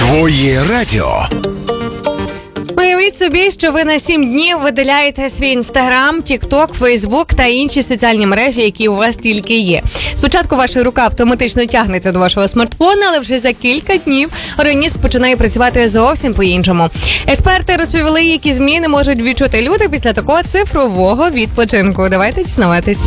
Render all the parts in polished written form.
Твоє радіо. Уявіть собі, що ви на 7 днів видаляєте свій Інстаграм, Тік-Ток, Фейсбук та інші соціальні мережі, які у вас тільки є. Спочатку ваша рука автоматично тягнеться до вашого смартфона, але вже за кілька днів організм починає працювати зовсім по-іншому. Експерти розповіли, які зміни можуть відчути люди після такого цифрового відпочинку. Давайте дізнаватись.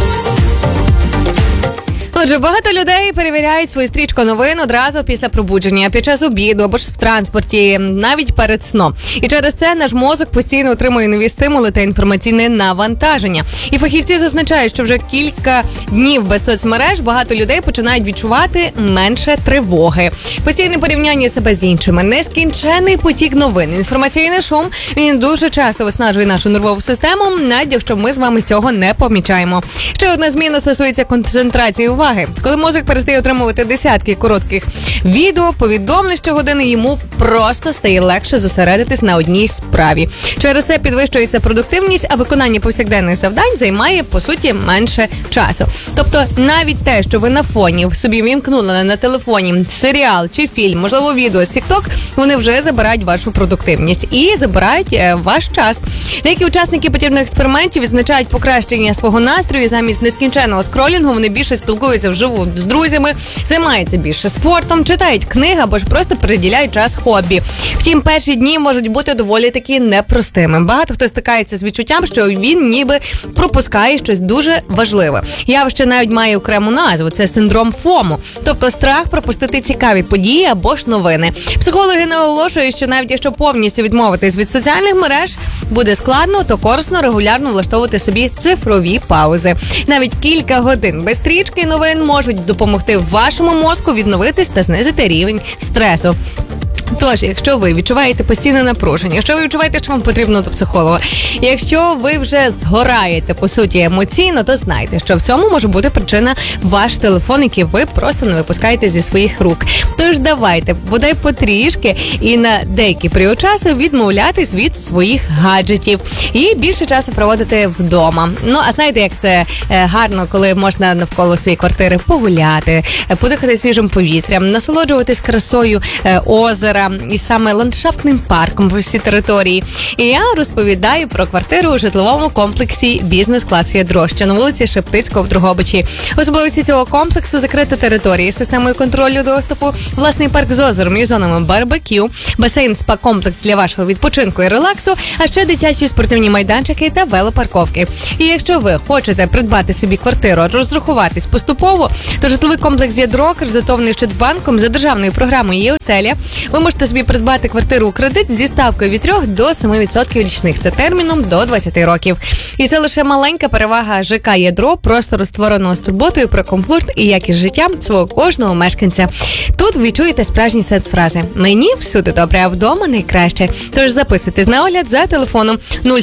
Отже, багато людей перевіряють свою стрічку новин одразу після пробудження, під час обіду або ж в транспорті, навіть перед сном. І через це наш мозок постійно отримує нові стимули та інформаційне навантаження. І фахівці зазначають, що вже кілька днів без соцмереж багато людей починають відчувати менше тривоги. Постійне порівняння себе з іншими, нескінчений потік новин, інформаційний шум, він дуже часто виснажує нашу нервову систему, навіть якщо ми з вами цього не помічаємо. Ще одна зміна стосується концентрації уваги. Коли мозок перестає отримувати десятки коротких відео, повідомлень щогодини, йому просто стає легше зосередитись на одній справі. Через це підвищується продуктивність, а виконання повсякденних завдань займає, по суті, менше часу. Тобто навіть те, що ви на фоні собі вімкнули на телефоні серіал чи фільм, можливо, відео з TikTok, вони вже забирають вашу продуктивність і забирають ваш час. Деякі учасники подібних експериментів відзначають покращення свого настрою, замість нескінченного скролінгу вони більше спілкуються вживу з друзями, займаються більше спортом, читають книги або ж просто приділяють час хобі. Втім, перші дні можуть бути доволі таки непростими. Багато хто стикається з відчуттям, що він ніби пропускає щось дуже важливе. Явище навіть має окрему назву – це синдром ФОМО, тобто страх пропустити цікаві події або ж новини. Психологи наголошують, що навіть якщо повністю відмовитись від соціальних мереж буде складно, то корисно регулярно влаштовувати собі цифрові паузи. Навіть кілька годин без стрічки новин можуть допомогти вашому мозку відновитись та знизити рівень стресу. Тож, якщо ви відчуваєте постійне напруження, якщо ви відчуваєте, що вам потрібно до психолога, якщо ви вже згораєте, по суті, емоційно, то знайте, що в цьому може бути причина ваш телефон, який ви просто не випускаєте зі своїх рук. Тож давайте, бодай потрішки і на деякий період часу відмовлятись від своїх гаджетів і більше часу проводити вдома. Ну, а знаєте, як це гарно, коли можна навколо своєї квартири погуляти, подихати свіжим повітрям, насолоджуватись красою озера, і саме ландшафтним парком по всій території. І я розповідаю про квартиру у житловому комплексі «Бізнес-клас Ядро», що на вулиці Шептицького в Дрогобичі. Особливості цього комплексу – закрита територія з системою контролю доступу, власний парк з озером і зонами барбекю, басейн, спа-комплекс для вашого відпочинку і релаксу, а ще дитячі спортивні майданчики та велопарковки. І якщо ви хочете придбати собі квартиру, розрахуватись поступово, то житловий комплекс «Ядро», кредитований Ощадбанком за державною програмою «Є-оселя», ви можете собі придбати квартиру у кредит зі ставкою від 3 до 7% річних. Це терміном до 20 років. І це лише маленька перевага ЖК «Ядро», простору, створеного з турботою про комфорт і якість життя свого кожного мешканця. Тут відчуєте справжні сенс-фрази. Мені всюди добре, а вдома найкраще. Тож записуйтесь на огляд за телефоном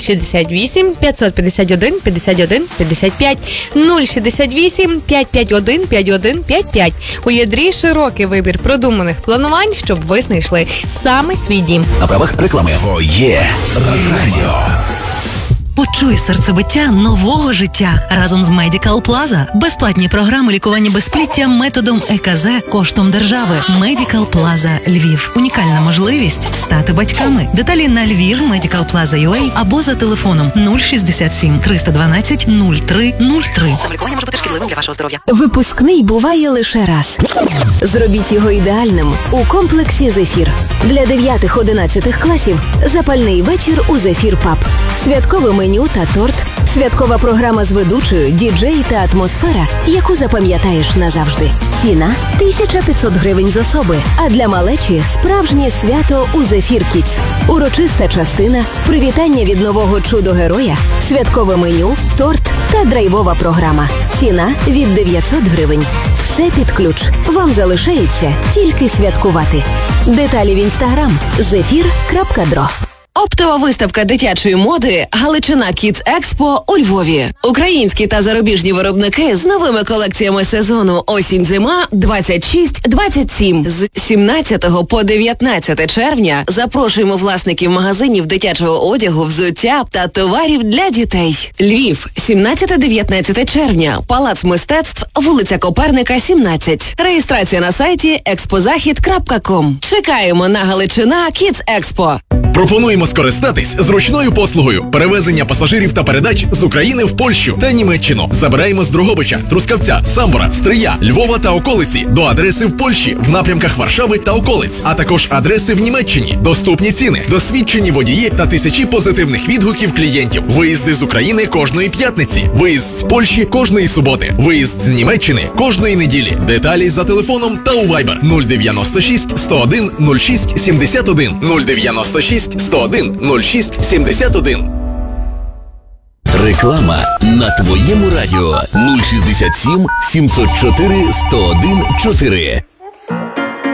068 551 51 55 068 551 51 55. У «Ядрі» широкий вибір продуманих планувань, щоб ви знайшли саме свій дім. На правах реклами. Твоє радіо. Почуй серцебиття нового життя разом з Medical Plaza. Безплатні програми лікування безпліття методом ЕКЗ коштом держави. Medical Plaza Львів. Унікальна можливість стати батьками. Деталі на Львів, Medical Plaza.ua або за телефоном 067 312 03 03. Самолікування може бути шкідливим для вашого здоров'я. Випускний буває лише раз. Зробіть його ідеальним у комплексі «Зефір». Для 9-11 класів запальний вечір у «Зефір Паб». Святкове меню та торт, святкова програма з ведучою, діджей та атмосфера, яку запам'ятаєш назавжди. Ціна – 1500 гривень з особи, а для малечі – справжнє свято у «Зефір Кідс». Урочиста частина, привітання від нового чудо-героя, святкове меню, торт та драйвова програма. Ціна – від 900 гривень. Все під ключ. Вам залишається тільки святкувати. Деталі в інстаграм – zefir.dro. Оптова виставка дитячої моди «Галичина Kids Expo» у Львові. Українські та зарубіжні виробники з новими колекціями сезону «Осінь-зима» 26-27. З 17 по 19 червня запрошуємо власників магазинів дитячого одягу, взуття та товарів для дітей. Львів, 17-19 червня. Палац мистецтв, вулиця Коперника, 17. Реєстрація на сайті expozahid.com. Чекаємо на Галичина Kids Expo. Пропонуємо скористатись зручною послугою перевезення пасажирів та передач з України в Польщу та Німеччину. Забираємо з Дрогобича, Трускавця, Самбора, Стрия, Львова та околиці до адреси в Польщі в напрямках Варшави та околиць, а також адреси в Німеччині. Доступні ціни, досвідчені водії та тисячі позитивних відгуків клієнтів. Виїзди з України кожної п'ятниці, виїзд з Польщі кожної суботи, виїзд з Німеччини кожної неділі. Деталі за телефоном та у Viber 096 101 06 71 096 101 06 71. Реклама на твоєму радіо 067 704 101 4.